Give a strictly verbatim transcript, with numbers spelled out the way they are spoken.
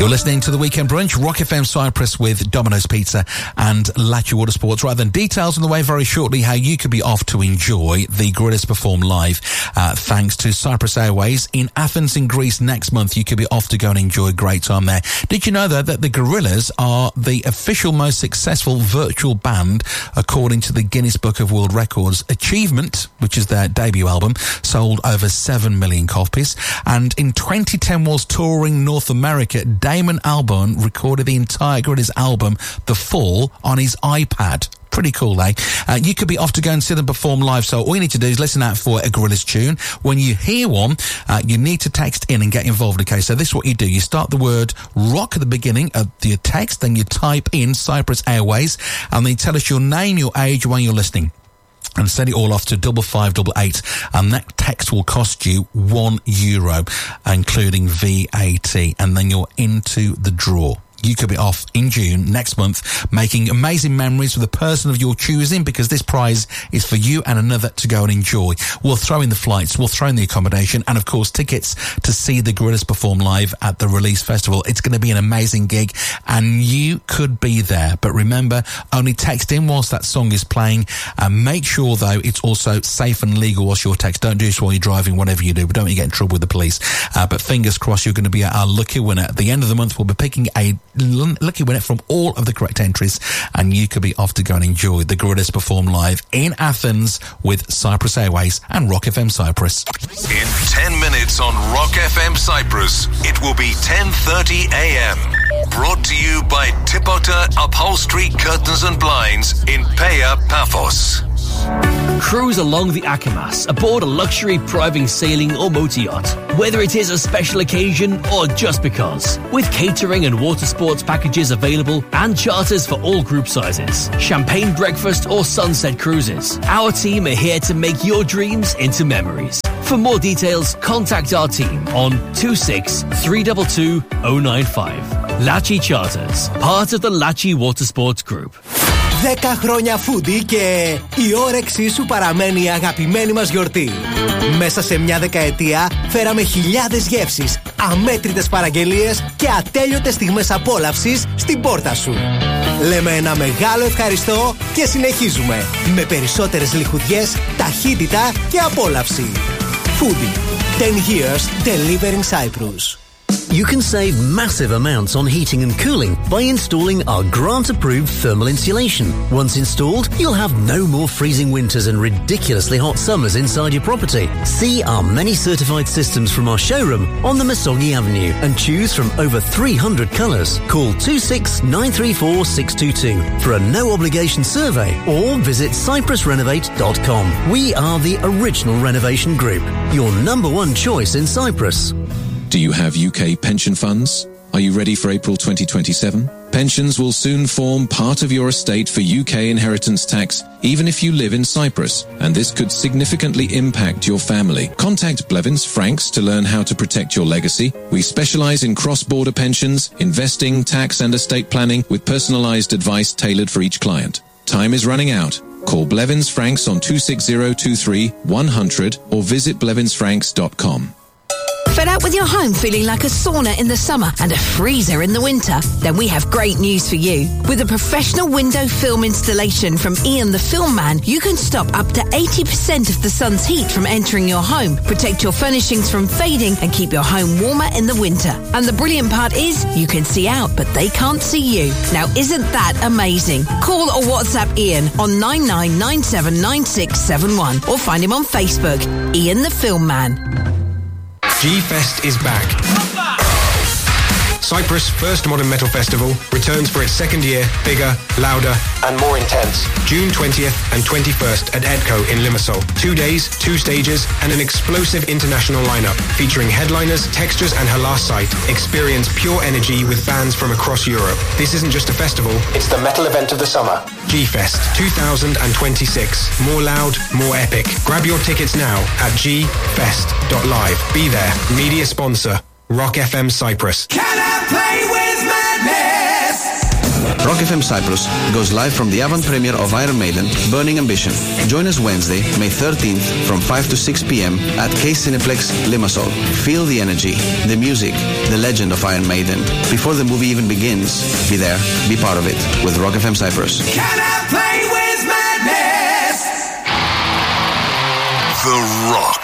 You're listening to The Weekend Brunch, Rock F M Cyprus with Domino's Pizza and Lachi Watersports. Right then, details on the way very shortly how you could be off to enjoy the Gorillas perform live uh, thanks to Cyprus Airways in Athens in Greece next month. You could be off to go and enjoy a great time there. Did you know, though, that the Gorillas are the official most successful virtual band according to the Guinness Book of World Records? Achievement, which is their debut album, sold over seven million copies. And in twenty ten, was touring North America, Damon Albarn recorded the entire Gorillas album, The Fall, on his iPad. Pretty cool, eh? Uh, you could be off to go and see them perform live, so all you need to do is listen out for a Gorillas tune. When you hear one, uh, you need to text in and get involved, okay? So this is what you do. You start the word rock at the beginning of your text, then you type in Cyprus Airways, and then you tell us your name, your age, when you're listening. And send it all off to double five double eight, and that text will cost you one euro, including V A T, and then you're into the draw. You could be off in June next month, making amazing memories with a person of your choosing, because this prize is for you and another to go and enjoy. We'll throw in the flights, we'll throw in the accommodation, and of course tickets to see the Gorillas perform live at the Release Festival. It's going to be an amazing gig, and you could be there. But remember, only text in whilst that song is playing, and make sure though it's also safe and legal whilst your text. Don't do this while you're driving, whatever you do, but don't you get in trouble with the police. Uh, but fingers crossed you're going to be our lucky winner. At the end of the month, we'll be picking a lucky winner from all of the correct entries, and you could be off to go and enjoy the Gorillas perform live in Athens with Cyprus Airways and Rock F M Cyprus. In ten minutes on Rock F M Cyprus, it will be ten thirty a.m. Brought to you by Tipota Upholstery Curtains and Blinds in Paya Paphos. Cruise along the Akamas aboard a luxury private sailing or motor yacht. Whether it is a special occasion or just because. With catering and water sports packages available and charters for all group sizes. Champagne breakfast or sunset cruises. Our team are here to make your dreams into memories. For more details, contact our team on two six three two two zero nine five. Lachi Charters, part of the Lachi Watersports Group. δέκα χρόνια φούντι και η όρεξή σου παραμένει η αγαπημένη μας γιορτή. Μέσα σε μια δεκαετία φέραμε χιλιάδες γεύσεις, αμέτρητες παραγγελίες και ατέλειωτες στιγμές απόλαυσης στην πόρτα σου. Λέμε ένα μεγάλο ευχαριστώ και συνεχίζουμε με περισσότερες λιχουδιές, ταχύτητα και απόλαυση. Φούντι. ten years delivering Cyprus. You can save massive amounts on heating and cooling by installing our grant-approved thermal insulation. Once installed, you'll have no more freezing winters and ridiculously hot summers inside your property. See our many certified systems from our showroom on the Masogi Avenue and choose from over three hundred colours. Call two six nine three four six two two for a no-obligation survey or visit cyprus renovate dot com. We are the original renovation group, your number one choice in Cyprus. Do you have U K pension funds? Are you ready for April twenty twenty-seven? Pensions will soon form part of your estate for U K inheritance tax, even if you live in Cyprus, and this could significantly impact your family. Contact Blevins Franks to learn how to protect your legacy. We specialise in cross-border pensions, investing, tax and estate planning with personalised advice tailored for each client. Time is running out. Call Blevins Franks on two six zero two three one hundred or visit blevins franks dot com. Fed up with your home feeling like a sauna in the summer and a freezer in the winter? Then we have great news for you. With a professional window film installation from Ian the Film Man, you can stop up to eighty percent of the sun's heat from entering your home, protect your furnishings from fading and keep your home warmer in the winter. And the brilliant part is, you can see out, but they can't see you. Now isn't that amazing? Call or WhatsApp Ian on nine nine nine seven nine six seven one or find him on Facebook, Ian the Film Man. G-Fest is back. Cyprus' first modern metal festival returns for its second year, bigger, louder and more intense. June twentieth and twenty-first at Edco in Limassol. Two days, two stages and an explosive international lineup featuring headliners, Textures and Halas Site. Experience pure energy with bands from across Europe. This isn't just a festival, it's the metal event of the summer. G-Fest twenty twenty-six. More loud, more epic. Grab your tickets now at g fest dot live. Be there. Media sponsor, Rock F M Cyprus. Can I play with madness? Rock F M Cyprus goes live from the avant premiere of Iron Maiden, Burning Ambition. Join us Wednesday, May thirteenth from five to six p.m. at K Cineplex, Limassol. Feel the energy, the music, the legend of Iron Maiden. Before the movie even begins, be there, be part of it with Rock F M Cyprus. Can I play with madness? The Rock.